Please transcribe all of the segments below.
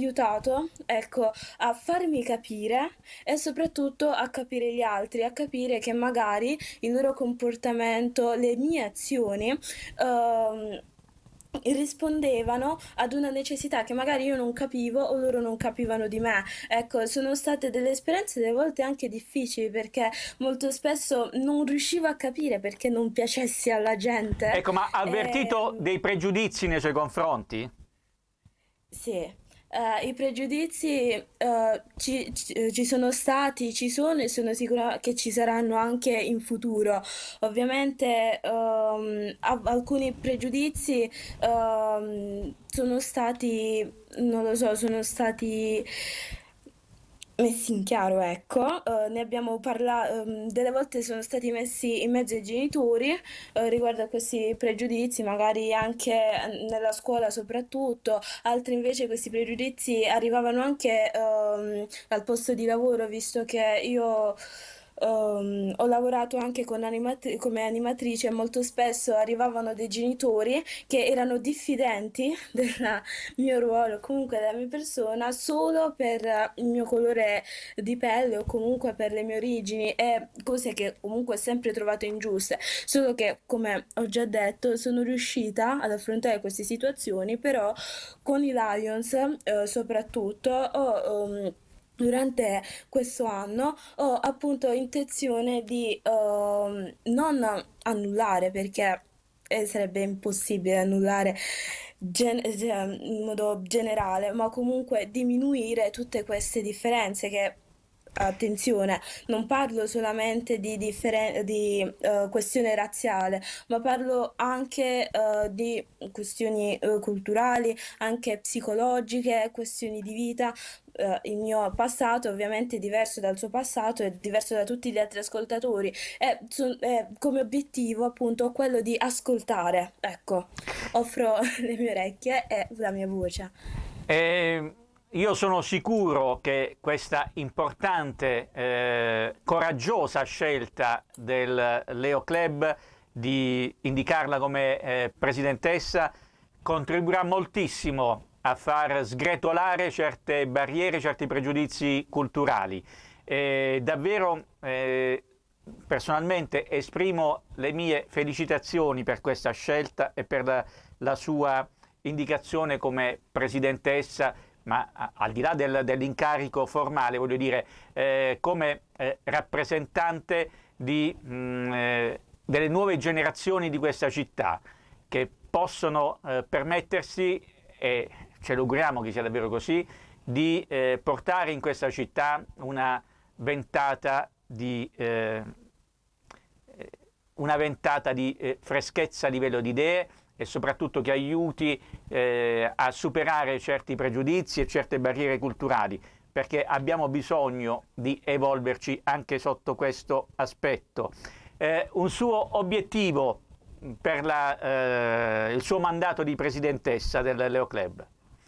aiutato, ecco, a farmi capire e soprattutto a capire gli altri, a capire che magari il loro comportamento, le mie azioni, ehm, rispondevano ad una necessità che magari io non capivo o loro non capivano di me. Ecco, sono state delle esperienze delle volte anche difficili perché molto spesso non riuscivo a capire perché non piacessi alla gente. Ecco, ma ha avvertito Ehm, dei pregiudizi nei suoi confronti? Sì, i pregiudizi ci sono stati, ci sono e sono sicura che ci saranno anche in futuro. Ovviamente alcuni pregiudizi sono stati, non lo so, sono stati messi in chiaro, ecco. Ne abbiamo parlato, delle volte sono stati messi in mezzo i genitori riguardo a questi pregiudizi, magari anche nella scuola soprattutto, altri invece questi pregiudizi arrivavano anche al posto di lavoro, visto che io ho lavorato anche come animatrice e molto spesso arrivavano dei genitori che erano diffidenti del mio ruolo, comunque della mia persona, solo per il mio colore di pelle o comunque per le mie origini e cose che comunque ho sempre trovato ingiuste. Solo che, come ho già detto, sono riuscita ad affrontare queste situazioni, però con i Lions, soprattutto, durante questo anno ho appunto intenzione di non annullare perché sarebbe impossibile annullare in modo generale, ma comunque diminuire tutte queste differenze che, attenzione, non parlo solamente di questione razziale, ma parlo anche di questioni culturali, anche psicologiche, questioni di vita. Il mio passato ovviamente è diverso dal suo passato, è diverso da tutti gli altri ascoltatori e come obiettivo appunto quello di ascoltare. Ecco, offro le mie orecchie e la mia voce. E io sono sicuro che questa importante, coraggiosa scelta del Leo Club di indicarla come presidentessa contribuirà moltissimo a far sgretolare certe barriere, certi pregiudizi culturali. Davvero personalmente esprimo le mie felicitazioni per questa scelta e per la sua indicazione come presidentessa, ma al di là dell'incarico formale, voglio dire, come rappresentante delle nuove generazioni di questa città, che possono permettersi, e ce lo auguriamo che sia davvero così, di portare in questa città una ventata di freschezza a livello di idee e soprattutto che aiuti a superare certi pregiudizi e certe barriere culturali, perché abbiamo bisogno di evolverci anche sotto questo aspetto. Un suo obiettivo per il suo mandato di presidentessa del Leo Club?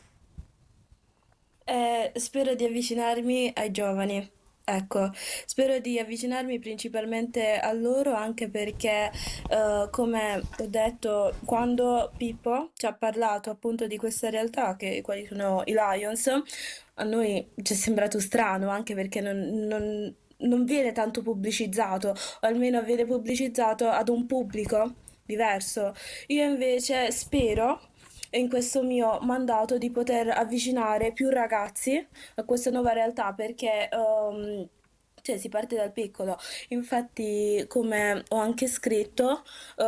Spero di avvicinarmi ai giovani. Ecco, spero di avvicinarmi principalmente a loro anche perché, come ho detto, quando Pippo ci ha parlato appunto di questa realtà, quali sono i Lions, a noi ci è sembrato strano anche perché non viene tanto pubblicizzato, o almeno viene pubblicizzato ad un pubblico diverso. Io invece spero in questo mio mandato di poter avvicinare più ragazzi a questa nuova realtà perché cioè, si parte dal piccolo. Infatti, come ho anche scritto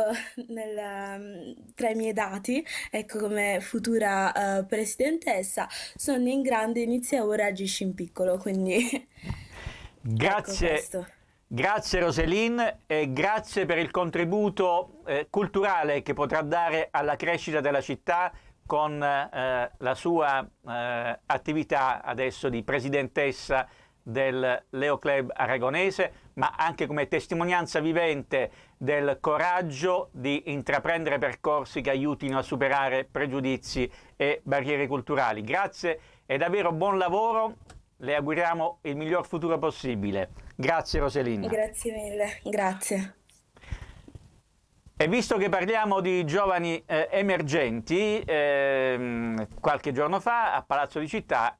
tra i miei dati, ecco, come futura presidentessa, sogna in grande, inizia ora, agisci in piccolo. Quindi, ecco Grazie, questo. grazie Roselyn e grazie per il contributo culturale che potrà dare alla crescita della città con la sua attività adesso di presidentessa del Leo Club Aragonese, ma anche come testimonianza vivente del coraggio di intraprendere percorsi che aiutino a superare pregiudizi e barriere culturali. Grazie e davvero buon lavoro. Le auguriamo il miglior futuro possibile. Grazie Roselina. Grazie mille, grazie. E visto che parliamo di giovani emergenti, qualche giorno fa a Palazzo di Città